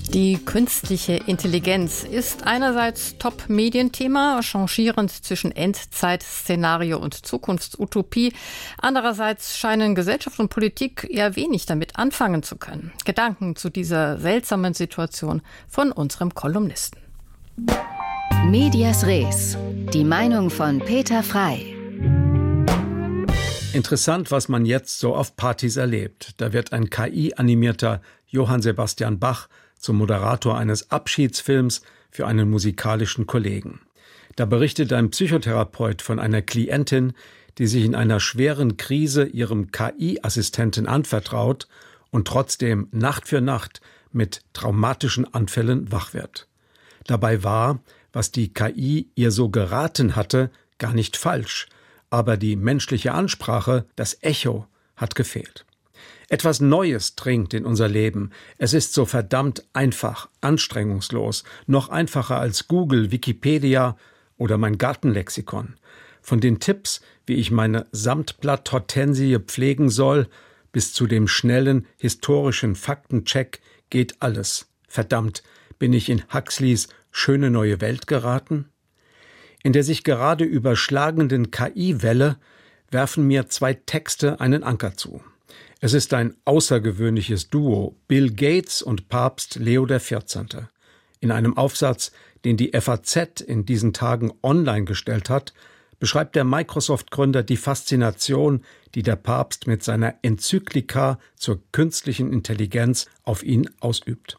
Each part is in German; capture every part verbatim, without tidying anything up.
Die künstliche Intelligenz ist einerseits Top-Medienthema, changierend zwischen Endzeit-Szenario und Zukunftsutopie. Andererseits scheinen Gesellschaft und Politik eher wenig damit anfangen zu können. Gedanken zu dieser seltsamen Situation von unserem Kolumnisten. Medias Res. Die Meinung von Peter Frey. Interessant, was man jetzt so auf Partys erlebt. Da wird ein K I-animierter Johann Sebastian Bach zum Moderator eines Abschiedsfilms für einen musikalischen Kollegen. Da berichtet ein Psychotherapeut von einer Klientin, die sich in einer schweren Krise ihrem K I-Assistenten anvertraut und trotzdem Nacht für Nacht mit traumatischen Anfällen wach wird. Dabei war, was die K I ihr so geraten hatte, gar nicht falsch, aber die menschliche Ansprache, das Echo, hat gefehlt. Etwas Neues dringt in unser Leben. Es ist so verdammt einfach, anstrengungslos, noch einfacher als Google, Wikipedia oder mein Gartenlexikon. Von den Tipps, wie ich meine Samtblatt-Hortensie pflegen soll, bis zu dem schnellen historischen Faktencheck geht alles. Verdammt, bin ich in Huxleys Schöne neue Welt geraten? In der sich gerade überschlagenden K I-Welle werfen mir zwei Texte einen Anker zu. Es ist ein außergewöhnliches Duo, Bill Gates und Papst Leo der vierzehnte. In einem Aufsatz, den die F A Z in diesen Tagen online gestellt hat, beschreibt der Microsoft-Gründer die Faszination, die der Papst mit seiner Enzyklika zur künstlichen Intelligenz auf ihn ausübt.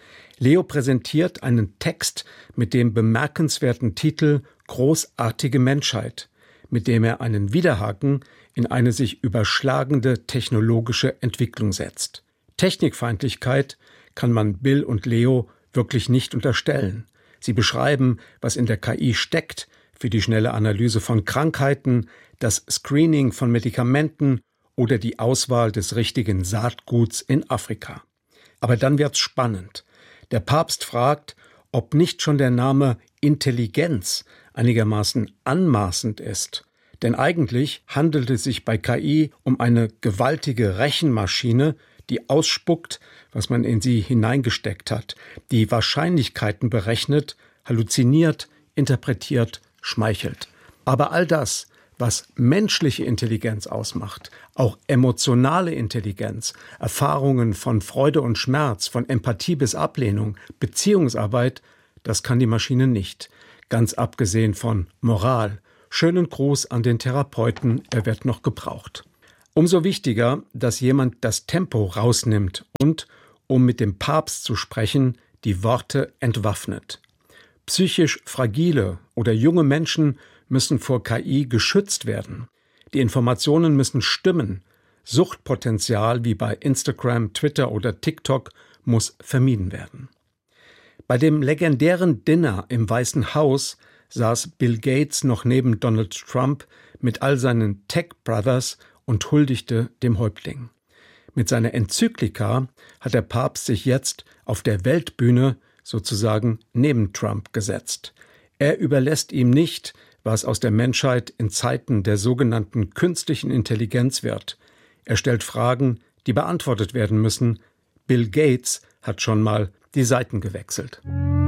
Leo präsentiert einen Text mit dem bemerkenswerten Titel »Großartige Menschheit«, mit dem er einen Widerhaken in eine sich überschlagende technologische Entwicklung setzt. Technikfeindlichkeit kann man Bill und Leo wirklich nicht unterstellen. Sie beschreiben, was in der K I steckt, für die schnelle Analyse von Krankheiten, das Screening von Medikamenten oder die Auswahl des richtigen Saatguts in Afrika. Aber dann wird's spannend. Der Papst fragt, ob nicht schon der Name Intelligenz einigermaßen anmaßend ist. Denn eigentlich handelt es sich bei K I um eine gewaltige Rechenmaschine, die ausspuckt, was man in sie hineingesteckt hat, die Wahrscheinlichkeiten berechnet, halluziniert, interpretiert, schmeichelt. Aber all das, was menschliche Intelligenz ausmacht, auch emotionale Intelligenz, Erfahrungen von Freude und Schmerz, von Empathie bis Ablehnung, Beziehungsarbeit, das kann die Maschine nicht. Ganz abgesehen von Moral. Schönen Gruß an den Therapeuten, er wird noch gebraucht. Umso wichtiger, dass jemand das Tempo rausnimmt und, um mit dem Papst zu sprechen, die Worte entwaffnet. Psychisch fragile oder junge Menschen müssen vor K I geschützt werden. Die Informationen müssen stimmen. Suchtpotenzial wie bei Instagram, Twitter oder TikTok muss vermieden werden. Bei dem legendären Dinner im Weißen Haus saß Bill Gates noch neben Donald Trump mit all seinen Tech-Brothers und huldigte dem Häuptling. Mit seiner Enzyklika hat der Papst sich jetzt auf der Weltbühne sozusagen neben Trump gesetzt. Er überlässt ihm nicht, was aus der Menschheit in Zeiten der sogenannten künstlichen Intelligenz wird. Er stellt Fragen, die beantwortet werden müssen. Bill Gates hat schon mal die Seiten gewechselt.